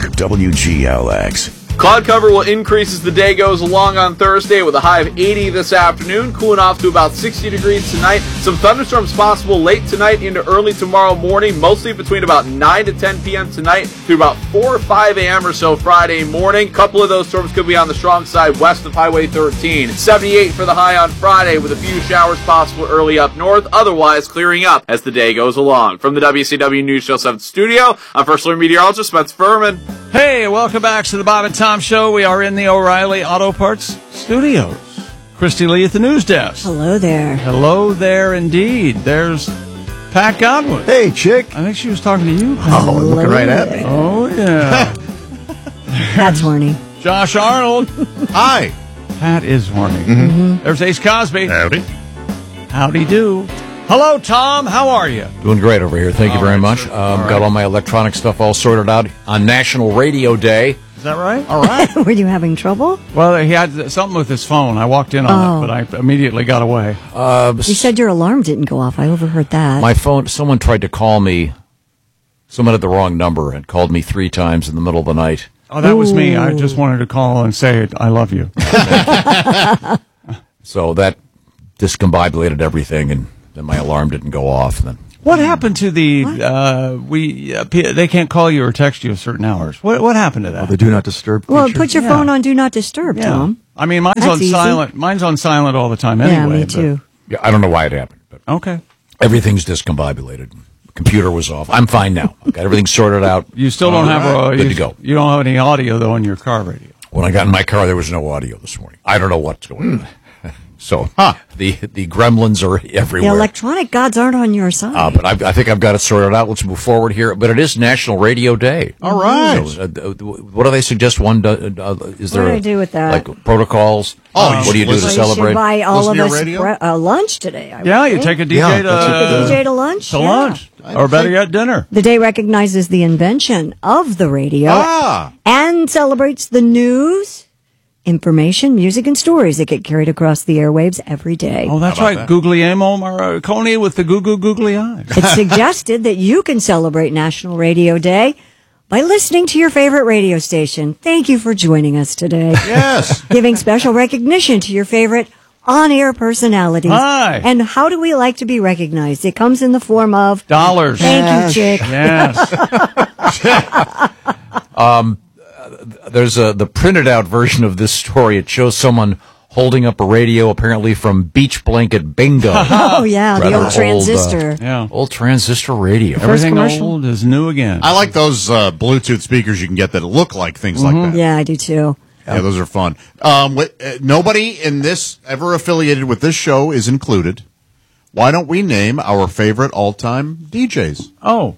WGLX. Cloud cover will increase as the day goes along on Thursday with a high of 80 this afternoon, cooling off to about 60 degrees tonight. Some thunderstorms possible late tonight into early tomorrow morning, mostly between about 9 to 10 p.m. tonight through about 4 or 5 a.m. or so Friday morning. A couple of those storms could be on the strong side west of Highway 13. 78 for the high on Friday with a few showers possible early up north, otherwise clearing up as the day goes along. From the WCW News Show 7 studio, I'm First Alert Meteorologist Spencer Furman. Hey, welcome back to the Bob and Tom Show. We are in the O'Reilly Auto Parts studios. Christy Lee at the news desk. Hello there. Hello there, indeed. There's Pat Godwin. Hey, chick. I think she was talking to you. Oh, looking right at me. Oh, yeah. That's horny. Josh Arnold. Hi. Pat is horny. Mm-hmm. There's Ace Cosby. Howdy. Howdy do. Hello, Tom. How are you? Doing great over here. Thank you very much. Got all my electronic stuff all sorted out on National Radio Day. Is that right? All right. Were you having trouble? Well, he had something with his phone. I walked in on it, but I immediately got away. You said your alarm didn't go off. I overheard that. My phone, someone tried to call me. Someone had the wrong number and called me 3 times in the middle of the night. Oh, that was me. I just wanted to call and say, I love you. So that discombobulated everything, and then my alarm didn't go off. Then what happened to the they can't call you or text you at certain hours? What happened to that? The do not disturb feature. Well, put your phone on Do Not Disturb, Tom. I mean, mine's That's on easy. silent. Mine's on silent all the time anyway. Yeah, me too. yeah, I don't know why it happened, but Okay. everything's discombobulated. Computer was off. I'm fine now. I've got everything sorted out. You still don't have Good to go. You don't have any audio though in your car radio. When I got in my car, there was no audio this morning. I don't know what's going on. So the gremlins are The everywhere. electronic gods aren't on your side. But I think I've got it sorted out. Let's move forward here. But it is National Radio Day. All right. So, what do they suggest? Is there What do I do with that? like protocols? What do you do to Well, you celebrate? should buy all Listen of to us your radio? lunch today. I Yeah, would you think. take a DJ Yeah, to Take a DJ to lunch. to Yeah. lunch, or better yet, dinner. The day recognizes the invention of the radio and celebrates the news, information, music, and stories that get carried across the airwaves every day. Oh, that's right, Guglielmo Marconi with the googly eyes. It's suggested that you can celebrate National Radio Day by listening to your favorite radio station. Thank you for joining us today. Yes. Giving special recognition to your favorite on-air personalities. Hi. And how do we like to be recognized? It comes in the form of Dollars. Thank you, chick. Yes. There's the printed out version of this story. It shows someone holding up a radio, apparently from Beach Blanket Bingo. Oh, yeah, the Rather old transistor. Yeah. Old transistor radio. Everything commercial? old is new again. I like those Bluetooth speakers you can get that look like things like that. Yeah, I do too. Yeah, those are fun. Nobody in this ever affiliated with this show is included. Why don't we name our favorite all-time DJs? Oh.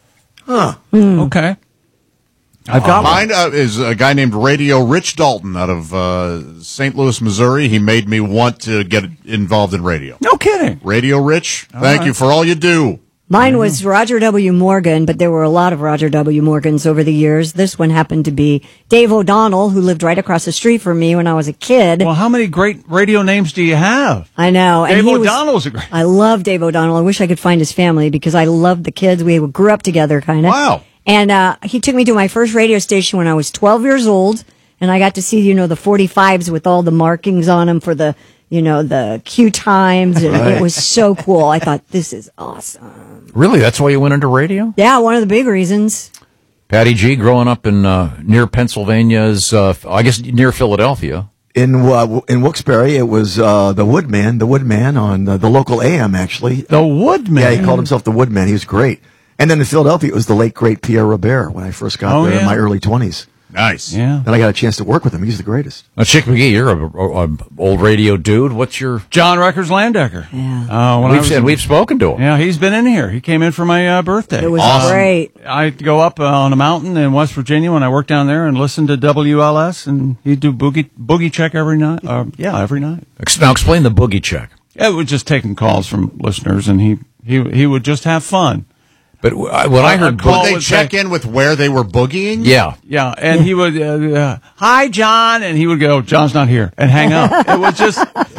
Okay. I've got one. Mine is a guy named Radio Rich Dalton out of St. Louis, Missouri. He made me want to get involved in radio. No kidding. Radio Rich, thank you for all you do. Mine was Roger W. Morgan, but there were a lot of Roger W. Morgans over the years. This one happened to be Dave O'Donnell, who lived right across the street from me when I was a kid. Well, how many great radio names do you have? I know. Dave he O'Donnell's a great. I love Dave O'Donnell. I wish I could find his family because I loved the kids. We grew up together, kind of. Wow. And he took me to my first radio station when I was 12 years old, and I got to see, the 45s with all the markings on them for the, the cue times. And it was so cool. I thought, this is awesome. Really? That's why you went into radio? Yeah, one of the big reasons. Patty G, growing up in near Pennsylvania's, I guess near Philadelphia. In Wilkes-Barre, it was the Woodman on the local AM, actually. The Woodman. Yeah, he called himself the Woodman. He was great. And then in Philadelphia, it was the late, great Pierre Robert when I first got there in my early 20s. Nice. Yeah. Then I got a chance to work with him. He's the greatest. Now, Chick McGee, you're a old radio dude. What's your... John Records Landecker. Yeah. We've spoken to him. Yeah, he's been in here. He came in for my birthday. It was Awesome. great. I'd go up on a mountain in West Virginia when I worked down there and listen to WLS, and he'd do boogie check every night. Every night. Now, explain the boogie check. Yeah, it was just taking calls from listeners, and he would just have fun. But when I heard call Would they would check say- in with where they were boogieing? yeah. Yeah, and he would, hi, John, and he would go, John's not here, and hang up. It was just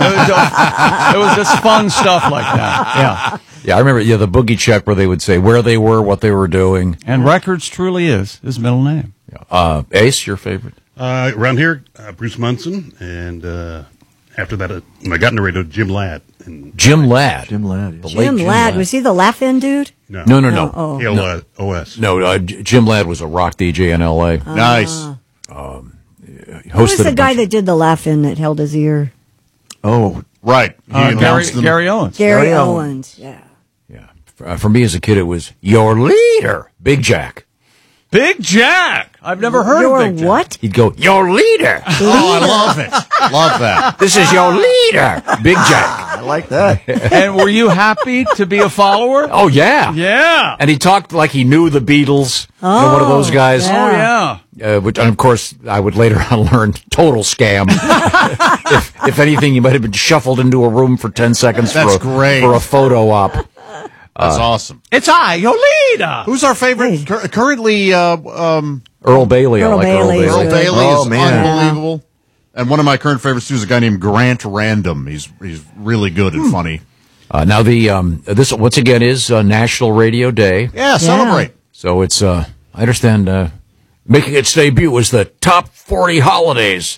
fun stuff like that. Yeah. Yeah, I remember, the boogie check where they would say where they were, what they were doing. And Records truly is his middle name. Ace, your favorite? Around here, Bruce Munson, and after that, when I got into radio, Jim Ladd. And Jim Ladd. Jim Ladd. The Yeah. late Jim Ladd, was he the laugh-in dude? no, No. Oh. KLOS. No, Jim Ladd was a rock DJ in L.A. Nice. Who was the guy that did the laugh-in that held his ear? Oh, Right. He announced them. Gary Owens. Gary Owens, yeah. Yeah. For me as a kid, it was your leader, Big Jack. Big Jack. I've never heard Your of Big Jack. what? He'd go, your leader. Oh, I love it. Love that. This is your leader, Big Jack. I like that. And were you happy to be a follower? Oh, yeah. Yeah. And he talked like he knew the Beatles. One of those guys. Oh, yeah. Which, and of course, I would later on learn total scam. if anything, he might have been shuffled into a room for 10 seconds That's great. for a photo op. That's awesome. It's I, your leader. Who's our favorite currently? Earl Bailey. Earl I like Bailey. Earl Earl Bailey. Bailey Oh, is man. unbelievable. And one of my current favorites too is a guy named Grant Random. He's really good and funny. Now this once again is National Radio Day. Yeah, celebrate. So it's I understand making its debut was the top 40 holidays.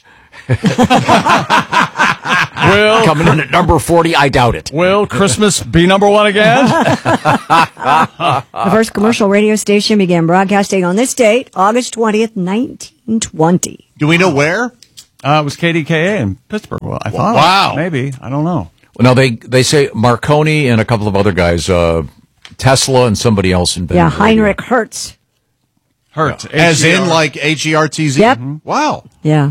Will, Coming in at number 40, I doubt it. will Christmas be number one again? The first commercial radio station began broadcasting on this date, August 20th, 1920. Do we know where? It was KDKA in Pittsburgh. Well, I thought. Wow. Maybe. I don't know. Now they say Marconi and a couple of other guys, Tesla and somebody else invented. Yeah, radio. Heinrich Hertz. Hertz. As in HER. like HERTZ? Yep. Wow. Yeah.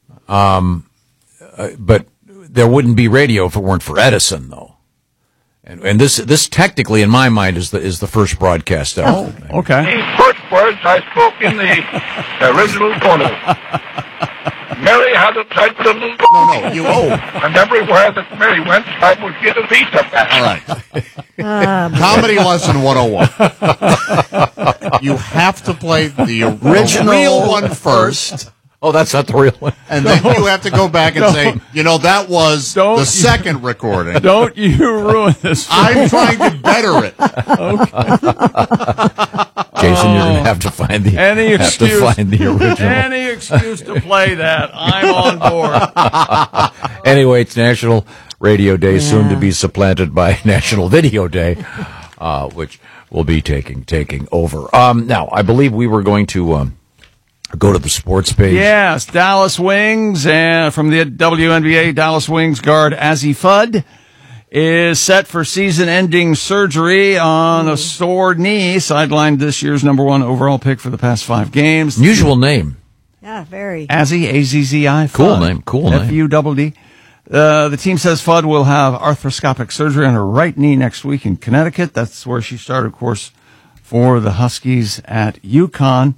But there wouldn't be radio if it weren't for Edison, though. And this technically, in my mind, is the first broadcast ever. Oh, okay. The first words I spoke in the original photo. Mary had a tight little No, you owe. and everywhere that Mary went, I would get a piece of that. All right. Comedy lesson 101. You have to play the original real one first, Oh, that's not the real one. and then you have to go back and say, that was Don't the you- second recording. Don't you ruin this. I'm trying to better it. Jason, you're going to have to find the Any excuse. original. Any excuse to play that. I'm on board. Anyway, it's National Radio Day, soon to be supplanted by National Video Day, which will be taking over. Now, I believe we were going to go to the sports page. Yes, Dallas Wings, and from the WNBA, Dallas Wings guard Azzi Fudd is set for season-ending surgery on a sore knee, sidelined this year's number one overall pick for the past 5 games. Unusual name. Yeah, very. Azzi, A-Z-Z-I, Cool Fudd. name, cool name. F-U-D-D. The team says Fudd will have arthroscopic surgery on her right knee next week in Connecticut. That's where she started, of course, for the Huskies at UConn.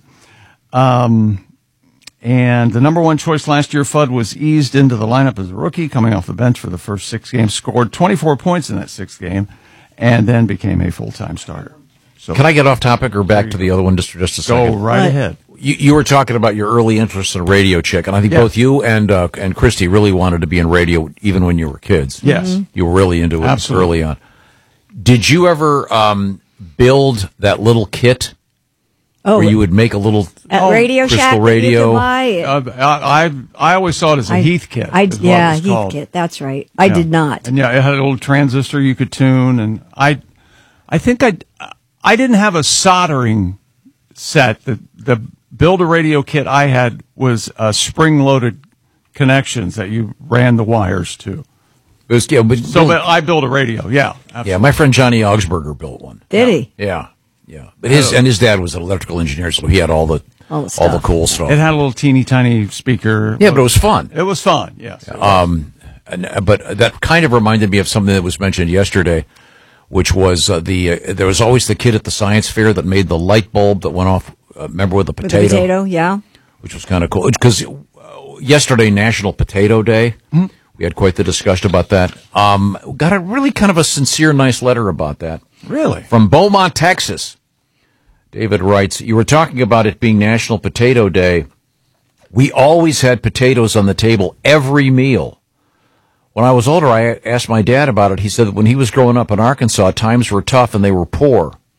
And the number one choice last year, Fudd was eased into the lineup as a rookie, coming off the bench for the first 6 games, scored 24 points in that 6th game, and then became a full-time starter. So Can I get off topic or back to the other one just a go second? right ahead. You were talking about your early interest in radio chick, and I think Yeah. both you and Christy really wanted to be in radio even when you were kids. Yes. You were really into it Absolutely. early on. Did you ever build that little kit where you would make a little At Radio crystal Shack that you radio? could buy. I always saw it as a Heath kit. is what it was Heath called. kit. That's right. I Yeah. did not. And yeah, it had a little transistor you could tune, and I think I didn't have a soldering set. The build a radio kit I had was spring-loaded connections that you ran the wires to. It was, But I built a radio. Yeah, absolutely. yeah, my friend Johnny Augsburger built one. Did he? Yeah. But his dad was an electrical engineer, so he had all the stuff. cool stuff. It had a little teeny tiny speaker. Yeah, but it was fun. It was fun. Yes. But that kind of reminded me of something that was mentioned yesterday, which was there was always the kid at the science fair that made the light bulb that went off. Remember with the With potato, the potato, yeah. which was kind of cool. Because yesterday, National Potato Day, we had quite the discussion about that. Got a really kind of a sincere, nice letter about that. Really? From Beaumont, Texas. David writes, you were talking about it being National Potato Day. We always had potatoes on the table every meal. When I was older, I asked my dad about it. He said that when he was growing up in Arkansas, times were tough and they were poor.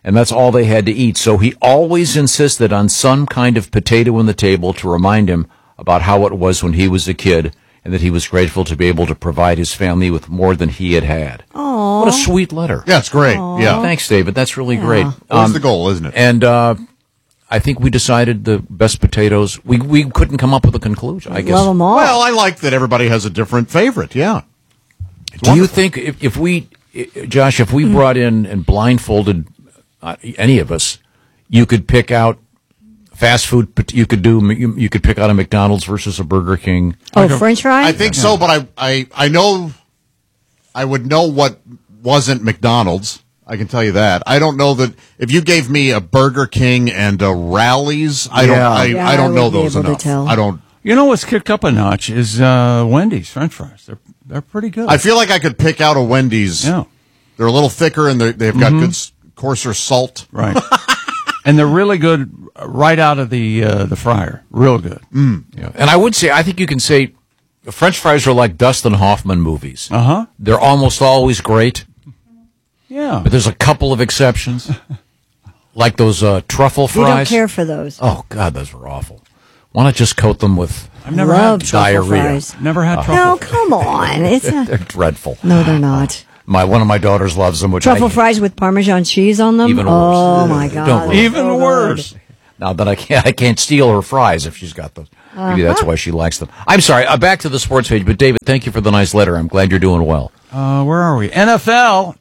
and that's all they had to eat. So he always insisted on some kind of potato on the table to remind him about how it was when he was a kid, and that he was grateful to be able to provide his family with more than he had had. Aww. What a sweet letter. Yeah, it's great. Yeah. Thanks, David. That's really great. That's the goal, isn't it? And I think we decided the best potatoes. We couldn't come up with a conclusion, I guess. Love them all. Well, I like that everybody has a different favorite. Yeah. Do you think if we, Josh, if we brought in and blindfolded any of us, you could pick out fast food? You could pick out a McDonald's versus a Burger King. French fries? I think so, but I know I would know what wasn't McDonald's. I can tell you that. I don't know that if you gave me a Burger King and a Rally's, I don't know those enough. I don't. You know what's kicked up a notch is Wendy's French fries. They're pretty good. I feel like I could pick out a Wendy's. Yeah. They're a little thicker and they've got good, coarser salt. Right. And they're really good right out of the fryer. Real good. Yeah. And I would say, I think you can say French fries are like Dustin Hoffman movies. Uh-huh. They're almost always great, Yeah. but there's a couple of exceptions. Like those truffle fries. We don't care for those. Oh, God, those were awful. Why not just coat them with I've never Love had truffle diarrhea. fries. Never had truffle. No, come on. It's They're not. dreadful. No, they're not. One of my daughters loves them. Which Truffle fries with Parmesan cheese on them? Even worse. Oh, my God. Don't worry. Even So worse. good. Now that I can't steal her fries if she's got those. Maybe that's why she likes them. I'm sorry. Back to the sports page. But David, thank you for the nice letter. I'm glad you're doing well. Where are we? NFL.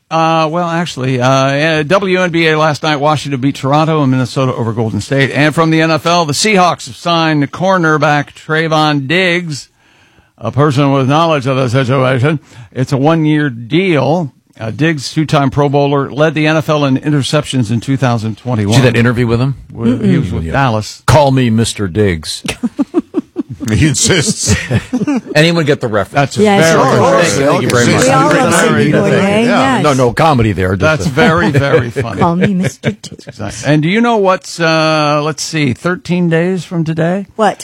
WNBA last night, Washington beat Toronto and Minnesota over Golden State. And from the NFL, the Seahawks have signed cornerback Trayvon Diggs, a person with knowledge of the situation. It's a 1-year deal. Diggs, 2-time Pro Bowler, led the NFL in interceptions in 2021. See that interview with him? He was with Dallas. Call me Mr. Diggs. He insists. Anyone get the reference? That's Yes, very of course. Thank you very much. We all Great love irony. Sidney Poitier. Yes. No comedy there. That's very, very funny. Call me Mr. T. And do you know what's, let's see, 13 days from today? What?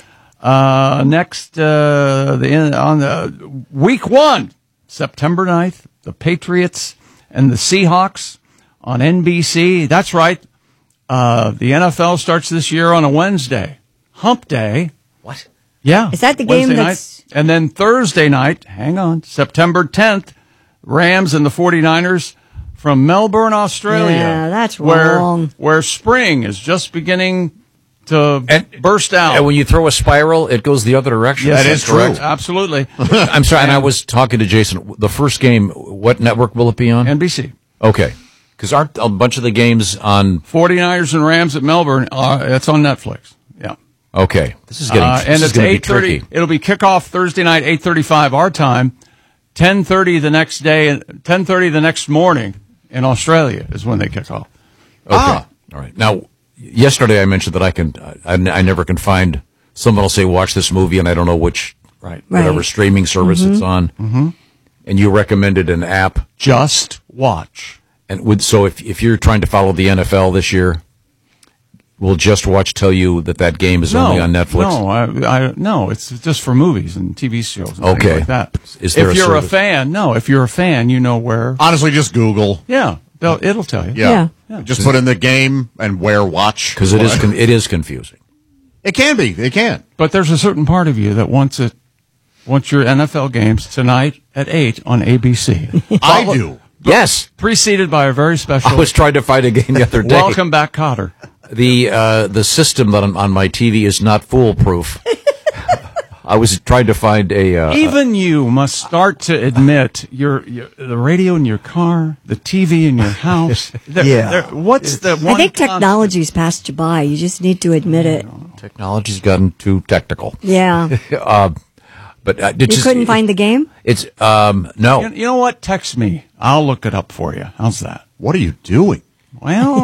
Next, on the week 1, September 9th, the Patriots and the Seahawks on NBC. That's right. The NFL starts this year on a Wednesday. Hump Day. What? Yeah. Is that the game Wednesday that's- night. And then Thursday night, hang on, September 10th, Rams and the 49ers from Melbourne, Australia. Yeah, that's where, wrong. Where spring is just beginning to burst out. And when you throw a spiral, it goes the other direction. Yes, that is true. correct. Absolutely. I'm sorry, and I was talking to Jason. The first game, what network will it be on? NBC. Okay. Because aren't a bunch of the games on... 49ers and Rams at Melbourne, it's on Netflix. Yeah. Okay. This is getting And it's going to be 8:30. tricky. It'll be kickoff Thursday night, 8:35 our time, 10:30 the next day, and 10:30 the next morning in Australia is when they kick off. Okay. All right. Now, yesterday I mentioned that I never can find, someone will say, watch this movie, and I don't know which, whatever Right. streaming service it's on. Mm-hmm. And you recommended an app. Just watch. And so if you're trying to follow the NFL this year, will Just Watch tell you that game is only on Netflix? No, it's just for movies and TV shows and Okay. things like that. Is there if a you're service? a fan, if you're a fan, you know where. Honestly, just Google. Yeah, it'll tell you. Yeah. Yeah. Just put in the game and where watch. Because it is confusing. It can be. It can. But there's a certain part of you that wants your NFL games tonight at 8 on ABC. I do. Yes. Preceded by a very special. I was trying to find a game the other day. Welcome back, Cotter. The system that on my TV is not foolproof. I was trying to find a... Even you must start to admit the radio in your car, the TV in your house. What's the one I think technology's passed you by. You just need to admit it. Technology's gotten too technical. Yeah. But You couldn't find the game? It's no. You know what? Text me. I'll look it up for you. How's that? What are you doing? Well,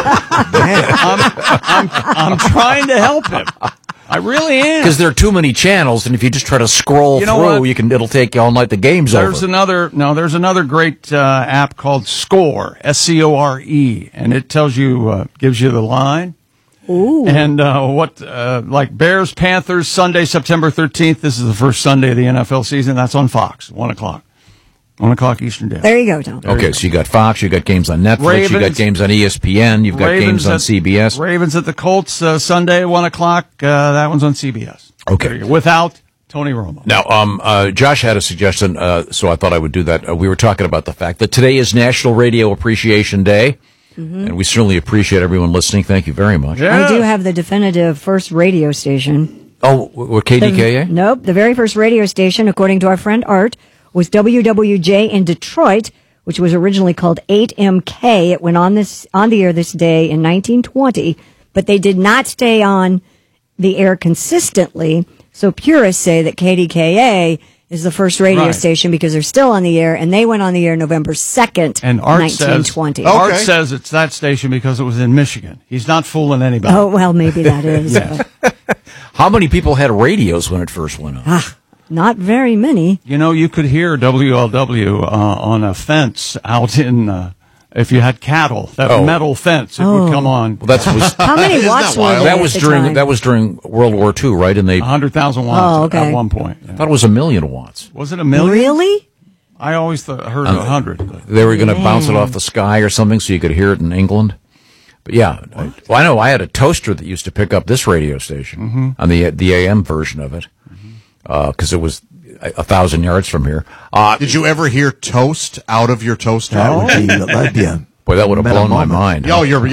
I'm trying to help him. I really am. Because there are too many channels, and if you just try to scroll You know through, what? it'll take you all night. The game's There's over. there's another great app called Score, SCORE, and it tells you, gives you the line. Ooh. And like Bears, Panthers, Sunday, September 13th. This is the first Sunday of the NFL season. That's on Fox, 1 o'clock 1 o'clock Eastern Daylight. There you go, Tom. Okay, so you got Fox, you got games on Netflix, you got Ravens- games on ESPN, you've got games on CBS. Ravens at the Colts Sunday at 1 o'clock. That one's on CBS. Okay. There you go. Without Tony Romo. Now, Josh had a suggestion, so I thought I would do that. We were talking about the fact that today is National Radio Appreciation Day, and we certainly appreciate everyone listening. Thank you very much. Yeah. I do have the definitive first radio station. Oh, we're KDKA? Nope. The very first radio station, according to our friend Art, was WWJ in Detroit, which was originally called 8MK. It went on the air this day in 1920, but they did not stay on the air consistently. So purists say that KDKA is the first radio Right. station because they're still on the air, and they went on the air November 2nd, And Art 1920. says, Art says it's that station because it was in Michigan. He's not fooling anybody. Oh, well, maybe that is. but How many people had radios when it first went on? not very many. You know, you could hear WLW on a fence out in, if you had cattle, that Oh. metal fence, it would come on. Well, that was How many Isn't watts that were wild? there that at was the during time? that was during World War II, right? And they 100,000 watts Oh, okay. at one point. I thought it was 1,000,000 watts. Was it a million? Really? I always heard 100. They were going to bounce it off the sky or something, so you could hear it in England. But yeah, well, I know I had a toaster that used to pick up this radio station on the AM version of it because it was 1,000 yards from here. Did you ever hear toast out of your toaster? That'd be a Boy, that would have meta blown my moment. mind. Oh, you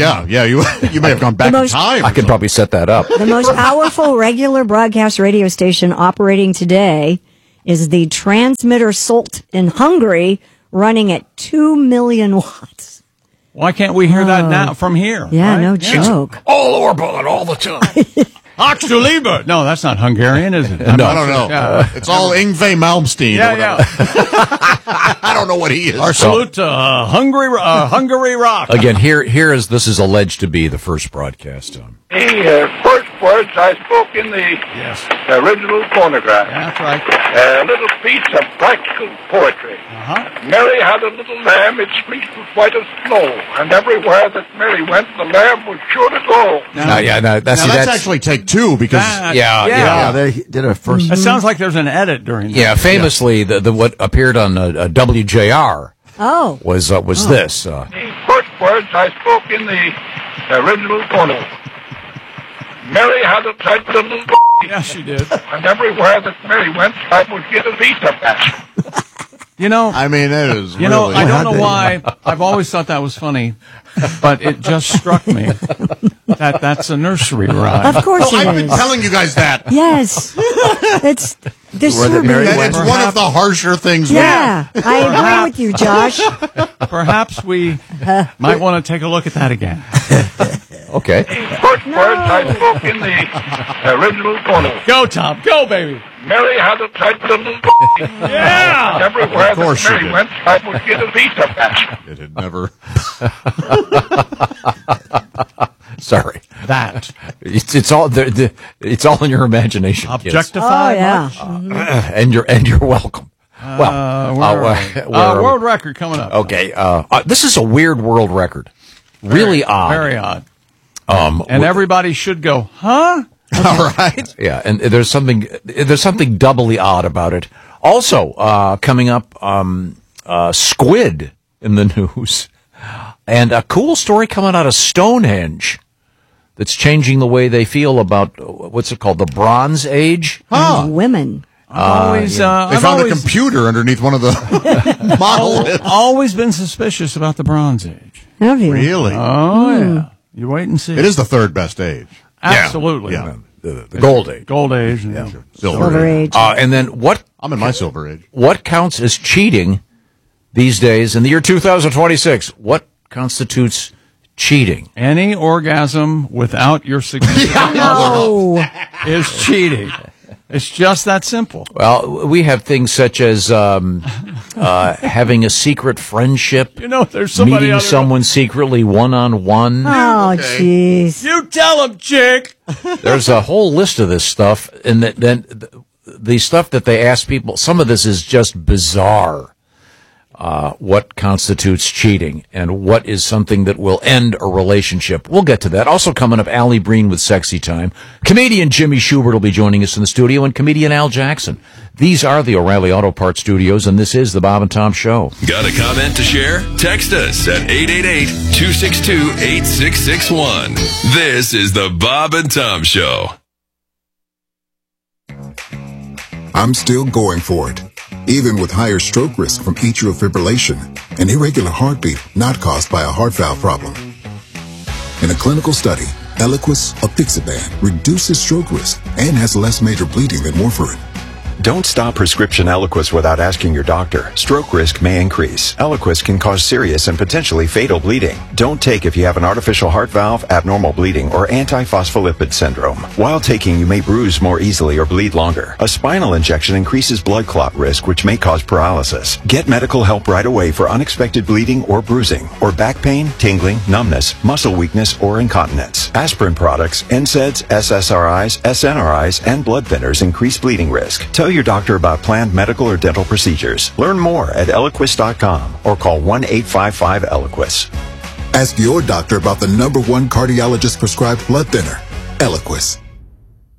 may have gone back in most- time. I could probably set that up. The most powerful regular broadcast radio station operating today is the Transmitter Salt in Hungary, running at 2 million watts. Why can't we hear that now from here? Yeah, right? no joke. All Orban all the time. Axel Lieber. No, that's not Hungarian, is it? I don't know. Yeah. It's all Yngwie Malmsteen. Yeah, or yeah. whatever. I don't know what he is. Our salute to Hungary Rock. Again, this is alleged to be the first broadcast. The first words I spoke in the Yes. original phonograph. Yeah, that's right. A little piece of practical poetry. Mary had a little lamb, its fleece was white as snow, and everywhere that Mary went, the lamb was sure to go. That's actually take two because Yeah, they did a first. It sounds like there's an edit during that. Yeah, famously, the what appeared on WJR Oh. was this. The first words I spoke in the original phonograph. Mary had a tight little Yeah, she did. and everywhere that Mary went, I would get a piece of that. You know, I mean, it is. you know, really, I don't How'd know they- why. I've always thought that was funny, but it just struck me that that's a nursery rhyme. Of course I've it been is. telling you guys that. Yes. It's disturbing. Mary That went- it's one of the harsher things. Yeah, I agree with you, Josh. Perhaps we might want to take a look at that again. Okay. First words I spoke in the original phonograph. Go, Tom. Go, baby. Mary had a tight little Yeah. and everywhere Of course that she Mary did. went, I would get a piece of that. It had never. Sorry. That. It's all it's all in your imagination. kids. Objectify. Oh, yeah. And you're welcome. World record coming up. Okay. This is a weird world record. Really odd. Very odd. And everybody should go, huh? All right. Yeah, and there's something doubly odd about it. Also, coming up, squid in the news, and a cool story coming out of Stonehenge that's changing the way they feel about what's it called, the Bronze Age. Women. They found a computer underneath one of the monoliths. Always been suspicious about the Bronze Age. Have you? Really? Oh, yeah. You wait and see. It is the third best age. Absolutely. Yeah. The Gold Age. Gold Age. And Silver Age. And then I'm in my silver age. what counts as cheating these days in the year 2026? What constitutes cheating? Any orgasm without your significant No. is cheating. It's just that simple. Well, we have things such as having a secret friendship, You know, there's somebody meeting out there- someone secretly one-on-one. Oh, jeez. You tell him, chick. There's a whole list of this stuff, and then the stuff that they ask people, some of this is just bizarre. what constitutes cheating and what is something that will end a relationship. We'll get to that. Also coming up, Allie Breen with Sexy Time. Comedian Jimmy Schubert will be joining us in the studio, and comedian Al Jackson. These are the O'Reilly Auto Parts Studios, and this is the Bob and Tom Show. Got a comment to share? Text us at 888-262-8661. This is the Bob and Tom Show. I'm still going for it. Even with higher stroke risk from atrial fibrillation, an irregular heartbeat not caused by a heart valve problem. In a clinical study, Eliquis apixaban reduces stroke risk and has less major bleeding than warfarin. Don't stop prescription Eliquis without asking your doctor. Stroke risk may increase. Eliquis can cause serious and potentially fatal bleeding. Don't take if you have an artificial heart valve, abnormal bleeding, or antiphospholipid syndrome. While taking, you may bruise more easily or bleed longer. A spinal injection increases blood clot risk, which may cause paralysis. Get medical help right away for unexpected bleeding or bruising, or back pain, tingling, numbness, muscle weakness, or incontinence. Aspirin products, NSAIDs, SSRIs, SNRIs, and blood thinners increase bleeding risk. Tell your doctor about planned medical or dental procedures. Learn more at Eliquis.com or call 1-855-ELIQUIS. Ask your doctor about the #1 cardiologist prescribed blood thinner, Eliquis.